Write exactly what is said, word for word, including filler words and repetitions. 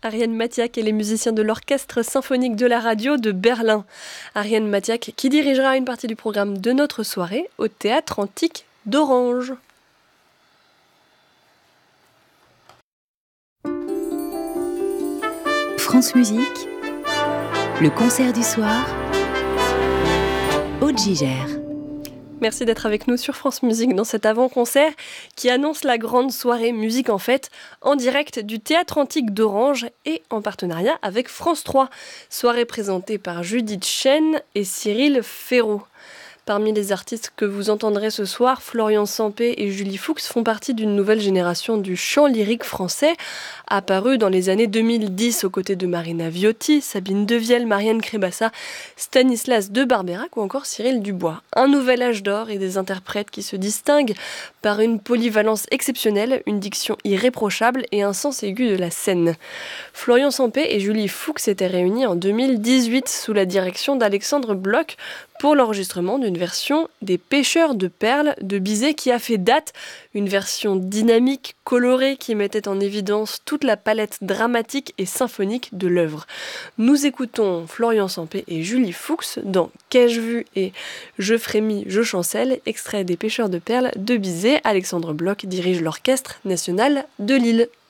Ariane Mathiac et les musiciens de l'Orchestre symphonique de la radio de Berlin. Ariane Mathiac qui dirigera une partie du programme de notre soirée au Théâtre Antique d'Orange. France Musique, le concert du soir, Aude Gigère. Merci d'être avec nous sur France Musique dans cet avant-concert qui annonce la grande soirée Musique en Fête en direct du Théâtre Antique d'Orange et en partenariat avec France trois. Soirée présentée par Judith Chen et Cyril Ferraud. Parmi les artistes que vous entendrez ce soir, Florian Sampé et Julie Fuchs font partie d'une nouvelle génération du chant lyrique français, apparue dans les années deux mille dix aux côtés de Marina Viotti, Sabine Devielle, Marianne Crébassa, Stanislas de Barberac ou encore Cyril Dubois. Un nouvel âge d'or et des interprètes qui se distinguent par une polyvalence exceptionnelle, une diction irréprochable et un sens aigu de la scène. Florian Sampé et Julie Fuchs étaient réunis en deux mille dix-huit sous la direction d'Alexandre Bloch pour l'enregistrement d'une version des Pêcheurs de perles de Bizet qui a fait date, une version dynamique, colorée qui mettait en évidence toute la palette dramatique et symphonique de l'œuvre. Nous écoutons Florian Sampé et Julie Fuchs dans Qu'ai-je vu et Je frémis, je chancelle, extrait des Pêcheurs de perles de Bizet. Alexandre Bloch dirige l'Orchestre national de Lille.